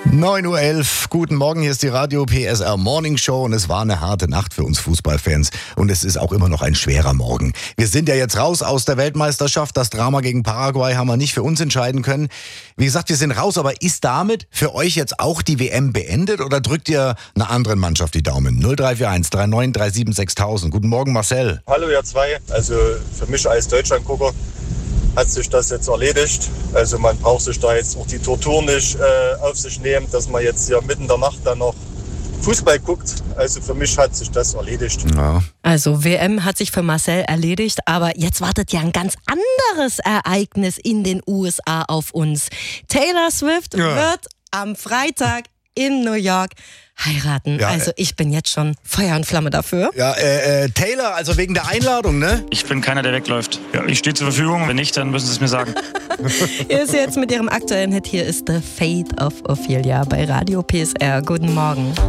9:11 Uhr, guten Morgen, hier ist die Radio PSR Morning Show und es war eine harte Nacht für uns Fußballfans und es ist auch immer noch ein schwerer Morgen. Wir sind ja jetzt raus aus der Weltmeisterschaft, das Drama gegen Paraguay haben wir nicht für uns entscheiden können. Wie gesagt, wir sind raus, aber ist damit für euch jetzt auch die WM beendet oder drückt ihr einer anderen Mannschaft die Daumen? 0341 39 37 6000. Guten Morgen, Marcel. Hallo ihr zwei, also für mich als Deutschlandgucker hat sich das jetzt erledigt. Also man braucht sich da jetzt auch die Tortur nicht auf sich nehmen, dass man jetzt hier mitten in der Nacht dann noch Fußball guckt. Also für mich hat sich das erledigt. Ja. Also WM hat sich für Marcel erledigt, aber jetzt wartet ja ein ganz anderes Ereignis in den USA auf uns. Taylor Swift wird am Freitag in New York heiraten. Ja, also ich bin jetzt schon Feuer und Flamme dafür. Ja, Taylor, also wegen der Einladung, ne? Ich bin keiner, der wegläuft. Ja, ich stehe zur Verfügung. Wenn nicht, dann müssen Sie es mir sagen. Ihr ist jetzt mit Ihrem aktuellen Hit. Hier ist The Fate of Ophelia bei Radio PSR. Guten Morgen.